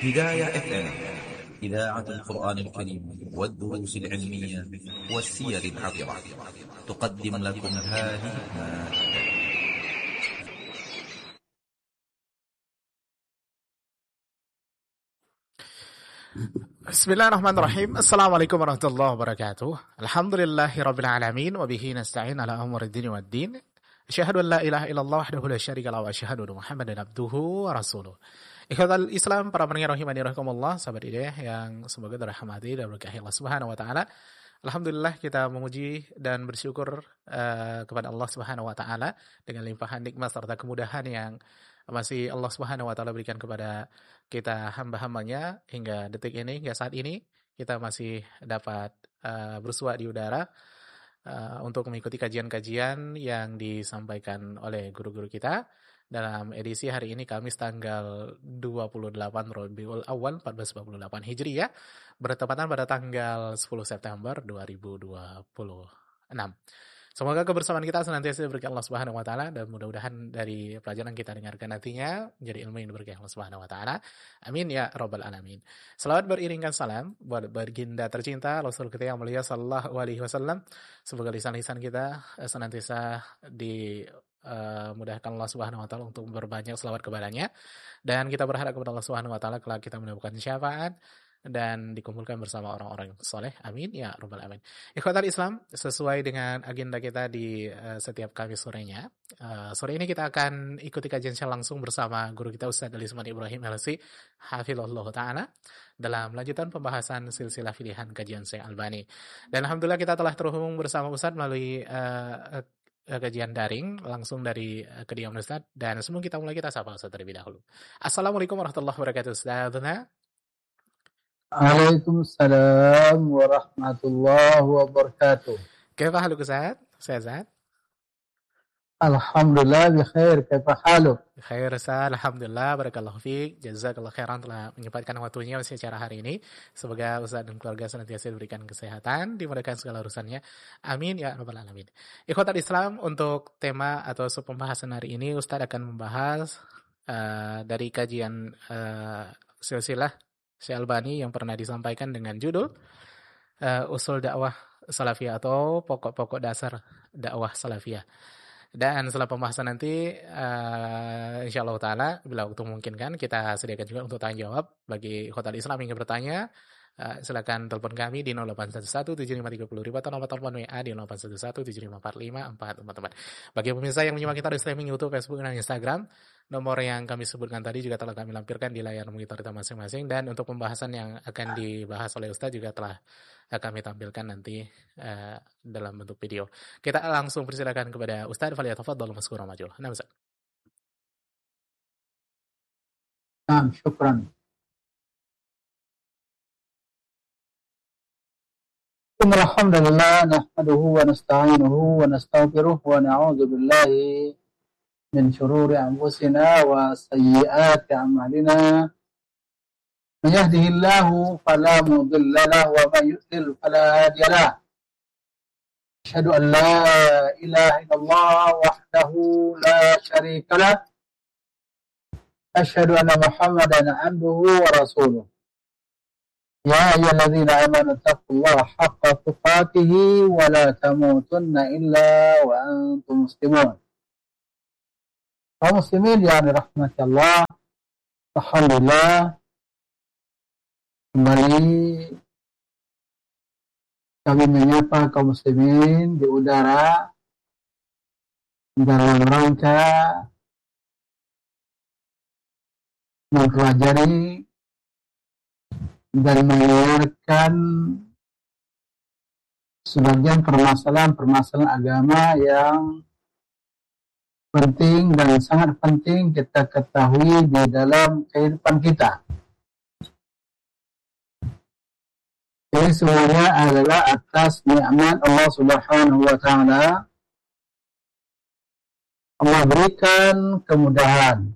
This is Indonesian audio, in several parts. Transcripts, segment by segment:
هداية FM إذاعة القرآن الكريم والدروس العلمية والسير العطرة تقدم لكم هذه المادة. Bismillahirrahmanirrahim. Assalamualaikum warahmatullahi wabarakatuh. Alhamdulillahirabbil alamin wa bihi nasta'in ala umuri dini waddin. Asyhadu an la ilaha illallah wahdahu la syarika lahu wa asyhadu anna Muhammadan abduhu wa rasuluh. Ikhwatal Islam, para pendengar rahimani rahimakumullah, sahabat hidayah yang semoga dirahmati dan berkahi Allah Subhanahu wa taala. Alhamdulillah kita memuji dan bersyukur kepada Allah Subhanahu wa taala dengan limpahan nikmat serta kemudahan yang masih Allah Subhanahu wa taala berikan kepada kita hamba-hambanya hingga detik ini, hingga saat ini kita masih dapat bersua di udara untuk mengikuti kajian-kajian yang disampaikan oleh guru-guru kita dalam edisi hari ini Kamis tanggal 28 Rabiul Awal 1448 Hijriah, bertepatan pada tanggal 10 September 2026. Semoga kebersamaan kita senantiasa diberikan Allah Subhanahu wa taala dan mudah-mudahan dari pelajaran kita dengarkan nantinya menjadi ilmu yang diberikan Allah Subhanahu wa taala. Amin ya rabbal alamin. Selawat beriringkan salam buat baginda tercinta Rasul kita yang mulia sallallahu alaihi wasallam. Semoga lisan-lisan kita senantiasa dimudahkan Allah Subhanahu wa taala untuk berbanyak selawat kepadanya, dan kita berharap kepada Allah Subhanahu wa taala kelak kita mendapatkan syafaat dan dikumpulkan bersama orang-orang soleh. Amin ya rabbal alamin. Ikhwatal Islam, sesuai dengan agenda kita di setiap Kamis sorenya, sore ini kita akan ikuti kajian secara langsung bersama guru kita Ustaz Alisman Ibrahim LC hafizahullah taala dalam lanjutan pembahasan silsilah pilihan kajian Syekh Albani. Dan alhamdulillah kita telah terhubung bersama Ustaz melalui kajian daring langsung dari kediaman Ustaz, dan sebelum kita mulai kita sapa Ustaz terlebih dahulu. Assalamualaikum warahmatullahi wabarakatuh Ustazuna. Waalaikumsalam warahmatullahi wabarakatuh. Kaifa haluk Ustaz? Sehat? Alhamdulillah bikhair. Kaifa haluk? Khair Ustaz, alhamdulillah, barakallahu fiik. Jazakallahu khairan telah menyempatkan waktunya secara hari ini. Semoga Ustaz dan keluarga senantiasa diberikan kesehatan, dimudahkan segala urusannya. Amin ya rabbal alamin. Ikhwatal Islam, untuk tema atau pembahasan hari ini Ustaz akan membahas dari kajian silsilah Syekh Albani yang pernah disampaikan dengan judul Usul Dakwah Salafiyah atau Pokok-pokok Dasar Dakwah Salafiyah. Dan setelah pembahasan nanti insyaallah taala bila waktu memungkinkan kita sediakan juga untuk tanya jawab bagi ikhwatal Islam yang ingin bertanya. Silakan telepon kami di 08117530.000 atau nomor telepon WA di 0811754544. Bagi pemirsa yang menyimak kita di streaming YouTube, Facebook, dan Instagram, nomor yang kami sebutkan tadi juga telah kami lampirkan di layar monitor kita masing-masing, dan untuk pembahasan yang akan dibahas oleh Ustaz juga telah kami tampilkan nanti dalam bentuk video. Kita langsung persilakan kepada Ustaz, falyatafaddal mashkuran majul. Nah, Ustaz. Syukran. Alhamdulillah nahmaduhu wa nasta'inuhu wa nastaghfiruh wa na'udzu billahi min shururi anfusina wa sayyiati a'malina. Man yahdihillahu fala mudilla lahu wa man yudlil fala hadiya lahu. Asyhadu an la ilaha illallah wahdahu la syarika lah. Asyhadu anna Muhammadan abduhu wa rasuluh. Ya ayyuhalladzina amanu taqullaha haqqa tuqatih wa la tamutunna illa wa antum muslimun. Kaum muslimin yang dirahmati Allah, alhamdulillah kembali kami menyapa kaum muslimin di udara dalam rangka mempelajari dan mendengarkan sebagian permasalahan agama yang penting dan sangat penting kita ketahui di dalam kehidupan kita. Ini semuanya adalah atas nikmat Allah Subhanahu wa taala. Allah berikan kemudahan.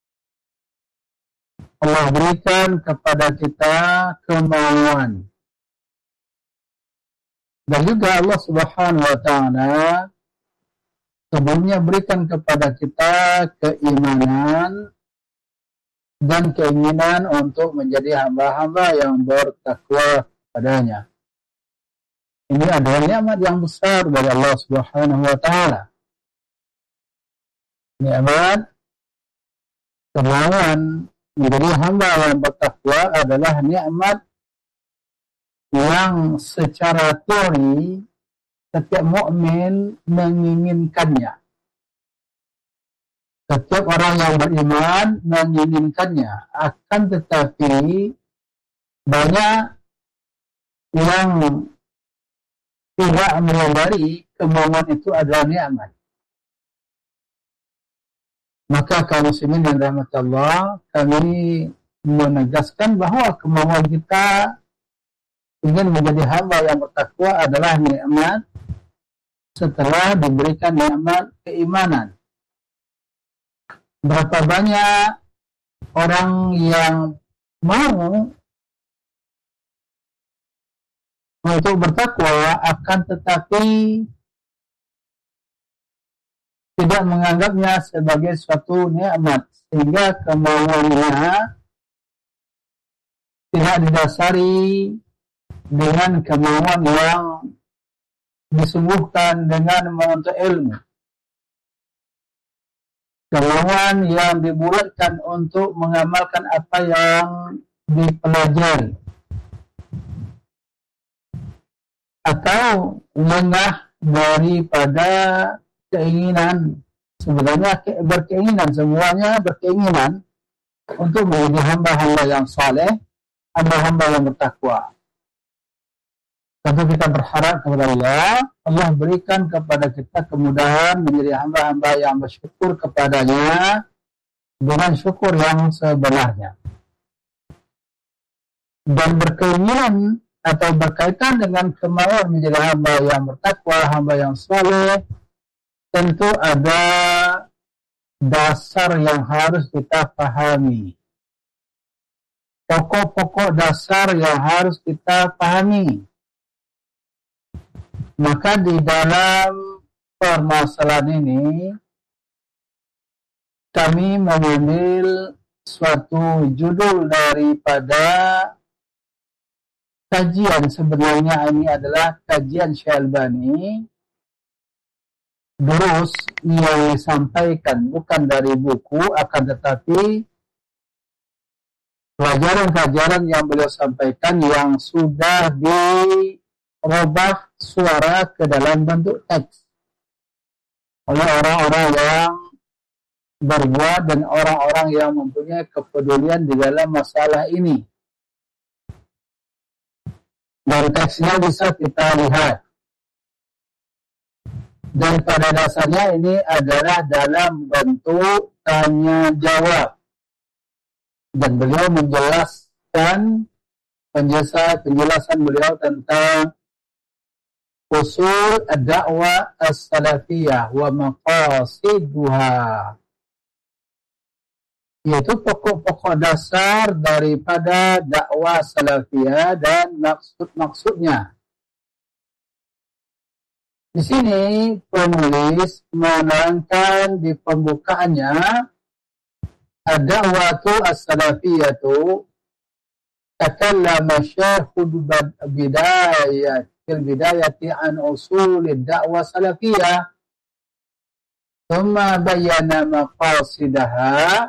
Allah berikan kepada kita kemauan. Dan juga Allah Subhanahu wa taala sebelumnya berikan kepada kita keimanan dan keinginan untuk menjadi hamba-hamba yang bertakwa padanya. Ini adalah nikmat yang besar dari Allah Subhanahu wa taala. Nikmat kemauan menjadi hamba yang bertakwa adalah nikmat yang secara teori setiap mukmin menginginkannya. Setiap orang yang beriman menginginkannya. Akan tetapi banyak yang tidak menyadari kemauan itu adalah nikmat. Maka kaum muslimin dan rahmat Allah, kami menegaskan bahwa kemauan kita ingin menjadi hamba yang bertakwa adalah nikmat setelah diberikan nikmat keimanan. Berapa banyak orang yang mau untuk bertakwa akan tetapi tidak menganggapnya sebagai suatu nikmat, sehingga kemauannya tidak didasari dengan kemauan yang disungguhkan dengan menuntut ilmu. Kemauan yang dibulatkan untuk mengamalkan apa yang dipelajari. Atau lengah daripada keinginan. Sebenarnya berkeinginan, semuanya berkeinginan untuk menjadi hamba-hamba yang saleh, hamba-hamba yang bertakwa. Tentu kita berharap kepada Allah berikan kepada kita kemudahan menjadi hamba-hamba yang bersyukur kepadanya dengan syukur yang sebenarnya. Dan berkeinginan atau berkaitan dengan kemauan menjadi hamba yang bertakwa, hamba yang saleh, tentu ada dasar yang harus kita pahami. Pokok-pokok dasar yang harus kita pahami. Maka di dalam permasalahan ini, kami mengambil suatu judul daripada kajian. Sebenarnya ini adalah kajian Syalbani. Durus yang disampaikan bukan dari buku, akan tetapi pelajaran-pelajaran yang beliau sampaikan yang sudah dirubah suara ke dalam bentuk teks oleh orang-orang yang berbuat dan orang-orang yang mempunyai kepedulian di dalam masalah ini. Dan teksnya bisa kita lihat. Dan pada dasarnya ini adalah dalam bentuk tanya-jawab. Dan beliau menjelaskan penjelasan beliau tentang usul ad-da'wah as-salafiyah wa maqasiduha, yaitu pokok-pokok dasar daripada dakwah salafiyah dan maksud-maksudnya. Di sini penulis menerangkan di pembukaannya, ad-da'watu as-salafiyatu takallama syaikhul bidayati an usulid da'wah salafiyah thumma bayyana maqasidaha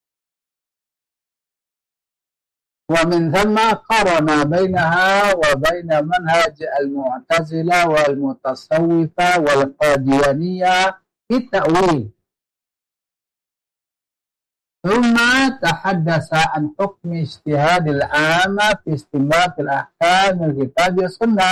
wa min thamma qarana bainaha wa baina manhaj al-mu'tazilah wal mutasawwifah wal qadiyaniyah fi ta'wil. ثم تحدث عن حكم اجتهاد العامة في استنباط الأحكام من الكتاب والسنة،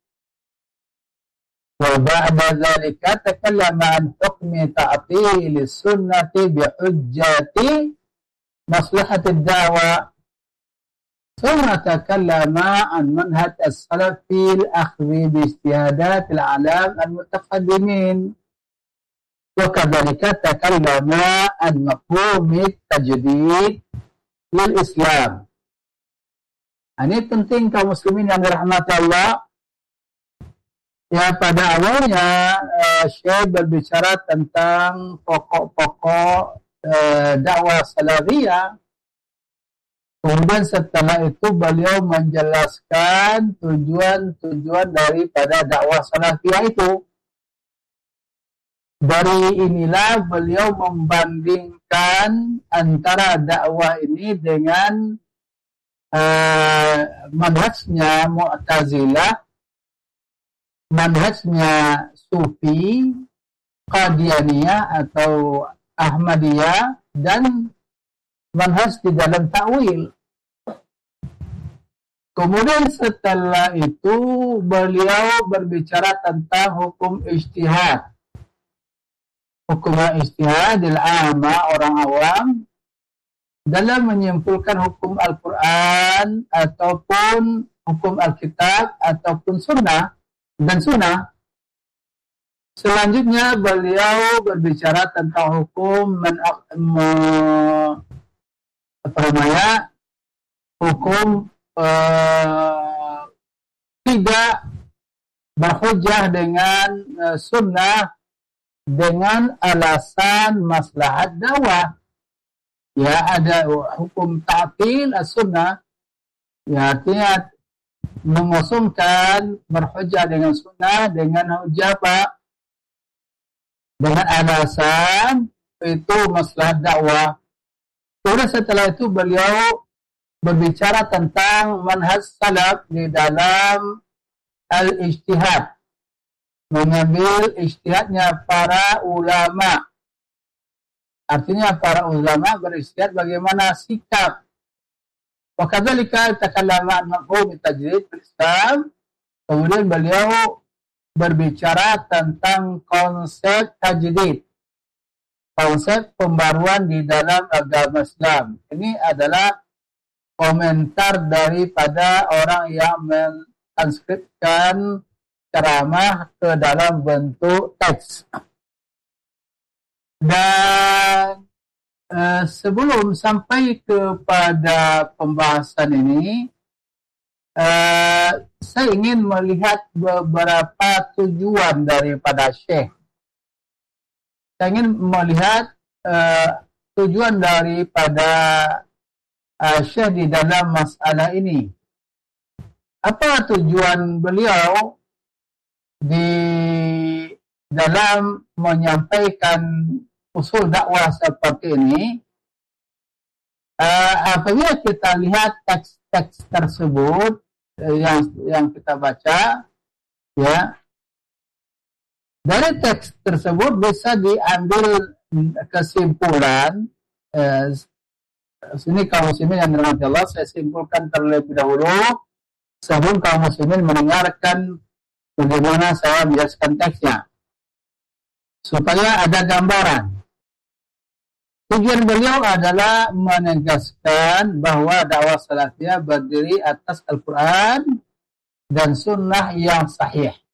وبعد ذلك تكلم عن حكم تعطيل السنة بحجة مصلحة الدعوة، ثم تكلم عن منهج السلف في الأخذ باجتهادات الأعلام المتقدمين، وكذلك تكلم عن مفهوم التجديد للإسلام. Ini penting kaum muslimin yang dirahmati Allah. Ya, pada awalnya Syekh berbicara tentang pokok-pokok dakwah salafiyah Kemudian setelah itu beliau menjelaskan tujuan-tujuan daripada dakwah salafiyah itu. Dari inilah beliau membandingkan antara dakwah ini dengan manhajnya Mu'tazilah, manhajnya Sufi, Qadianiyah atau Ahmadiyah, dan manhaj di dalam ta'wil. Kemudian setelah itu beliau berbicara tentang hukum ijtihad. Hukum ijtihad al-amma, orang awam, dalam menyimpulkan hukum Al-Quran ataupun hukum Alkitab ataupun sunnah dan sunnah. Selanjutnya beliau berbicara tentang hukum hukum tidak berhujjah dengan sunnah dengan alasan maslahat dakwah. Ya, ada hukum ta'til as-sunnah, ya artinya mengosongkan berhujjah dengan sunnah dengan hujjah apa? Dengan alasan itu maslahat dakwah. Kemudian setelah itu beliau berbicara tentang manhaj salaf di dalam al-ijtihad, mengambil ijtihadnya para ulama. Artinya para ulama berijtihad bagaimana sikap. Wa kadzalika takallama an mafhum at-tajrid fil Islam. Kemudian beliau berbicara tentang konsep tajdid, konsep pembaruan di dalam agama Islam. Ini adalah komentar daripada orang yang mentranskripsikan ceramah ke dalam bentuk teks. Dan sebelum sampai kepada pembahasan ini, saya ingin melihat beberapa tujuan daripada Syekh. Saya ingin melihat tujuan daripada Syekh di dalam masalah ini. Apa tujuan beliau di dalam menyampaikan usul dakwah seperti ini? Apabila kita lihat teks-teks tersebut yang kita baca, ya, dari teks tersebut bisa diambil kesimpulan. Sini kaum muslimin yang dirahmati Allah, saya simpulkan terlebih dahulu sebelum kaum muslimin mendengarkan bagaimana saya menjelaskan teksnya, supaya ada gambaran. Tujuan beliau adalah menegaskan bahwa dakwah salafiyah berdiri atas Al-Quran dan sunnah yang sahih.